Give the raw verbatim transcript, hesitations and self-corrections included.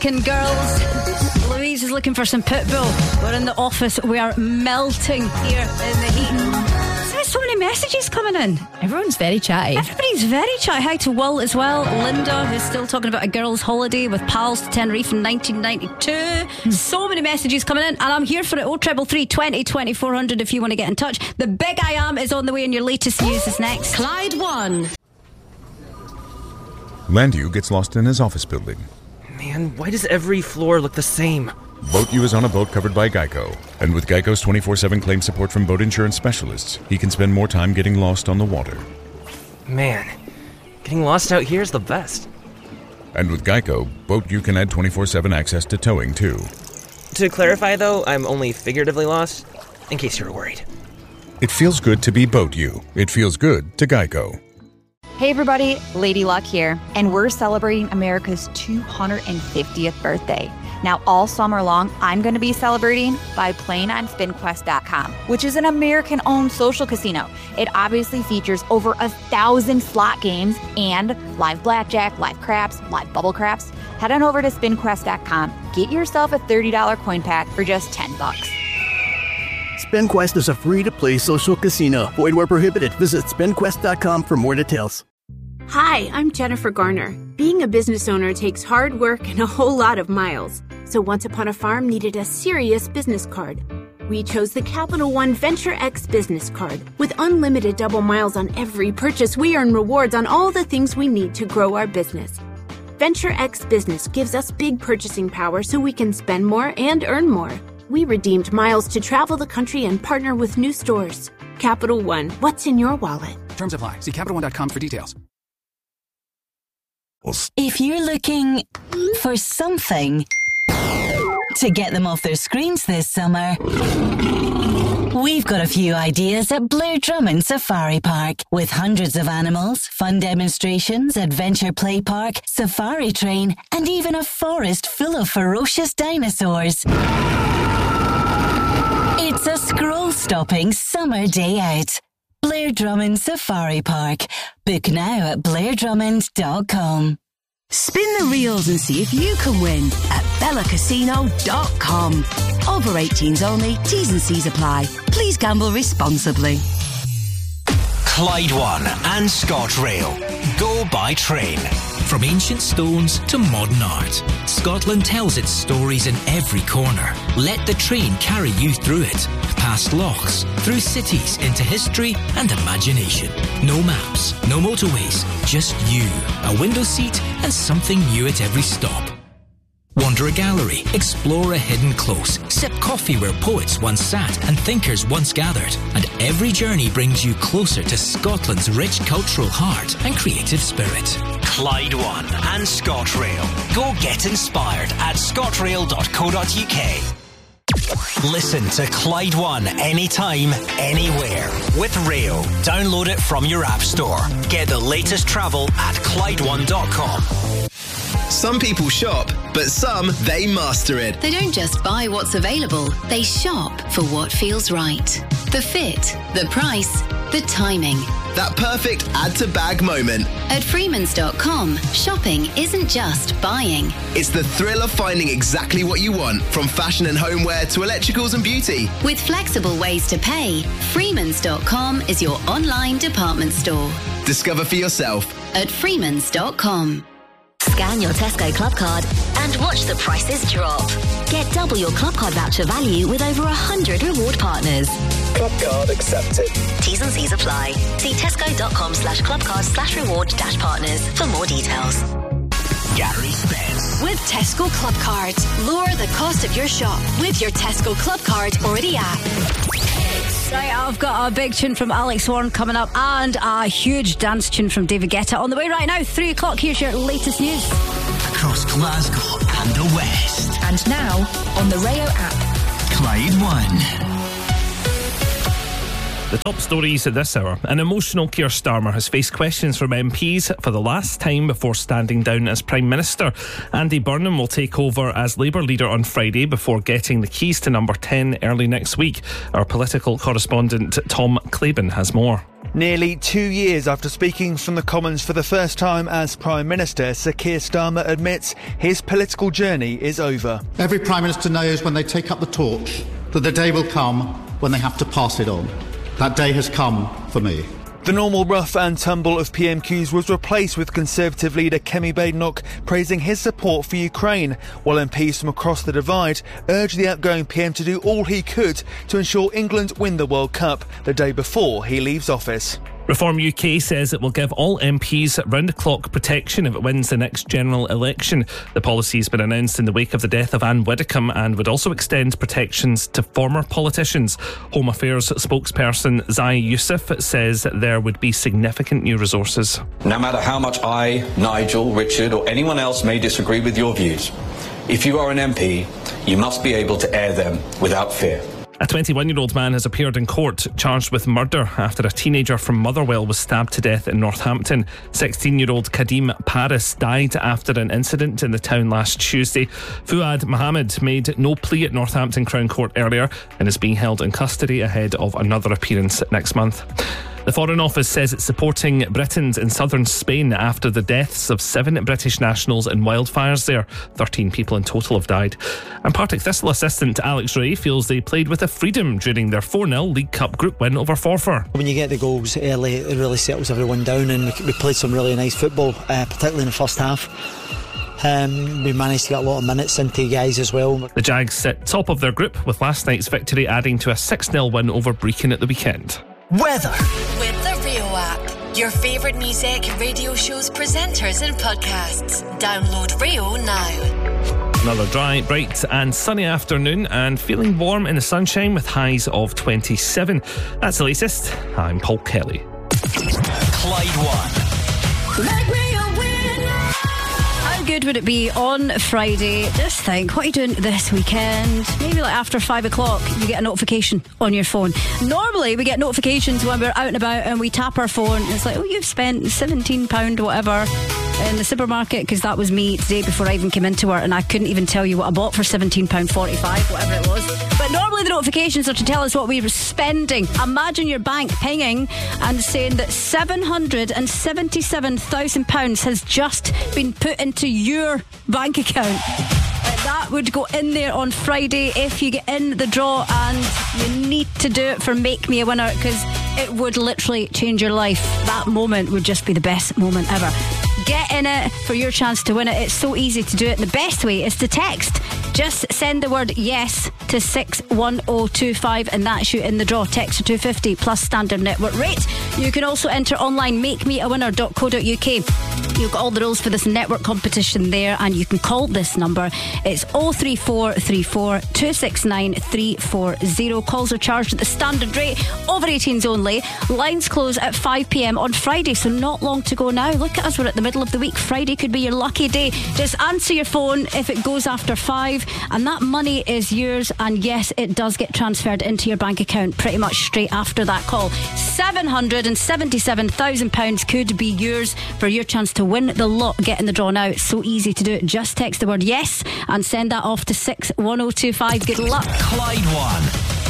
And girls, Louise is looking for some Pitbull. We're in the office. We are melting here in the heat. There's so many messages coming in. Everyone's very chatty. Everybody's very chatty. Hi to Will as well. Linda, who's still talking about a girl's holiday with pals to Tenerife in nineteen ninety-two. Mm. So many messages coming in, and I'm here for it. oh triple three, twenty, twenty-four hundred if you want to get in touch. The Big I Am is on the way, and your latest news is next. Clyde One. Landew gets lost in his office building. Man, why does every floor look the same? Boat U is on a boat covered by Geico. And with Geico's twenty-four seven claim support from boat insurance specialists, he can spend more time getting lost on the water. Man, getting lost out here is the best. And with Geico, Boat U can add twenty-four seven access to towing, too. To clarify, though, I'm only figuratively lost, in case you were worried. It feels good to be Boat U. It feels good to Geico. Hey everybody, Lady Luck here, and we're celebrating America's two hundred fiftieth birthday. Now all summer long, I'm going to be celebrating by playing on Spin Quest dot com, which is an American-owned social casino. It obviously features over a thousand slot games and live blackjack, live craps, live bubble craps. Head on over to Spin Quest dot com, get yourself a thirty dollars coin pack for just ten bucks. SpinQuest is a free-to-play social casino. Void where prohibited. Visit Spin Quest dot com for more details. Hi, I'm Jennifer Garner. Being a business owner takes hard work and a whole lot of miles. So Once Upon a Farm needed a serious business card. We chose the Capital One Venture X business card. With unlimited double miles on every purchase, we earn rewards on all the things we need to grow our business. Venture X Business gives us big purchasing power so we can spend more and earn more. We redeemed miles to travel the country and partner with new stores. Capital One, what's in your wallet? Terms apply. See Capital One dot com for details. If you're looking for something to get them off their screens this summer, we've got a few ideas at Blair Drummond Safari Park. With hundreds of animals, fun demonstrations, adventure play park, safari train, and even a forest full of ferocious dinosaurs. It's a scroll-stopping summer day out. Blair Drummond Safari Park. Book now at blair drummond dot com. Spin the reels and see if you can win at bella casino dot com. Over eighteens only, T's and C's apply. Please gamble responsibly. Clyde One and ScotRail. Go by train. From ancient stones to modern art, Scotland tells its stories in every corner. Let the train carry you through it. Past lochs, through cities, into history and imagination. No maps, no motorways, just you, a window seat and something new at every stop. Wander a gallery, explore a hidden close, sip coffee where poets once sat and thinkers once gathered, and every journey brings you closer to Scotland's rich cultural heart and creative spirit. Clyde One and ScotRail. Go get inspired at scotrail dot co dot uk. Listen to Clyde One anytime, anywhere. With Rail. Download it from your app store. Get the latest travel at clyde one dot com. Some people shop, but some, they master it. They don't just buy what's available, they shop for what feels right. The fit, the price, the timing. That perfect add-to-bag moment. At freemans dot com, shopping isn't just buying. It's the thrill of finding exactly what you want, from fashion and homeware to electricals and beauty. With flexible ways to pay, freemans dot com is your online department store. Discover for yourself. At freemans dot com. Scan your Tesco Club Card and watch the prices drop. Get double your Club Card voucher value with over one hundred reward partners. Club Card accepted. T's and C's apply. See tesco dot com slash clubcard slash reward dash partners for more details. Gary Spence. With Tesco Club Cards, lower the cost of your shop with your Tesco Club Card or the app. Right, I've got a big tune from Alex Warren coming up and a huge dance tune from David Guetta on the way right now. Three o'clock, here's your latest news. Across Glasgow and the West. And now on the Rayo app. Clyde One. The top stories at this hour. An emotional Keir Starmer has faced questions from M Ps for the last time before standing down as Prime Minister. Andy Burnham will take over as Labour leader on Friday before getting the keys to number ten early next week. Our political correspondent Tom Claiborne has more. Nearly two years after speaking from the Commons for the first time as Prime Minister, Sir Keir Starmer admits his political journey is over. Every Prime Minister knows when they take up the torch that the day will come when they have to pass it on. That day has come for me. The normal rough and tumble of P M Qs was replaced with Conservative leader Kemi Badenoch praising his support for Ukraine, while M Ps from across the divide urged the outgoing P M to do all he could to ensure England win the World Cup the day before he leaves office. Reform U K says it will give all M Ps round-the-clock protection if it wins the next general election. The policy has been announced in the wake of the death of Anne Widdecombe and would also extend protections to former politicians. Home Affairs spokesperson Zai Youssef says there would be significant new resources. No matter how much I, Nigel, Richard or anyone else may disagree with your views, if you are an M P, you must be able to air them without fear. A twenty-one-year-old man has appeared in court charged with murder after a teenager from Motherwell was stabbed to death in Northampton. sixteen-year-old Kadim Paris died after an incident in the town last Tuesday. Fuad Mohammed made no plea at Northampton Crown Court earlier and is being held in custody ahead of another appearance next month. The Foreign Office says it's supporting Britons in southern Spain after the deaths of seven British nationals in wildfires there. thirteen people in total have died. And Partick Thistle assistant Alex Ray feels they played with a freedom during their four nil League Cup group win over Forfar. When you get the goals early, it really settles everyone down, and we played some really nice football, uh, particularly in the first half. Um, we managed to get a lot of minutes into guys as well. The Jags sit top of their group with last night's victory adding to a six nil win over Brecon at the weekend. Weather. With the Rio app. Your favourite music, radio shows, presenters and podcasts. Download Rio now. Another dry, bright and sunny afternoon and feeling warm in the sunshine with highs of twenty-seven. That's the latest. I'm Paul Kelly. Clyde One. Let Rio win. How good would it be on Friday? Just think, what are you doing this weekend? Maybe like after five o'clock you get a notification on your phone. Normally we get notifications when we're out and about and we tap our phone and it's like, oh, you've spent seventeen pounds whatever in the supermarket, because that was me today before I even came into work and I couldn't even tell you what I bought for seventeen pounds forty-five, whatever it was. But normally the notifications are to tell us what we were spending. Imagine your bank pinging and saying that seven hundred seventy-seven thousand pounds has just been put into your bank account. That would go in there on Friday if you get in the draw, and you need to do it for Make Me a Winner, because it would literally change your life. That moment would just be the best moment ever. Get in it for your chance to win it. It's so easy to do it, and the best way is to text. Just send the word yes to six one oh two five and that's you in the draw. Text to two fifty plus standard network rate. You can also enter online make me a winner dot co dot uk. You've got all the rules for this network competition there, and you can call this number. It's oh three four three four two six nine three four oh. Calls are charged at the standard rate. Over eighteens only. Lines close at five p.m. on Friday, so not long to go now. Look at us, we're at the middle of the week. Friday could be your lucky day. Just answer your phone if it goes after five, and that money is yours. And yes, it does get transferred into your bank account pretty much straight after that call. seven hundred seventy-seven thousand pounds could be yours for your chance to win the lot. Get in the draw now. It's so easy to do it. Just text the word yes and send that off to six one oh two five. Good luck. Clyde One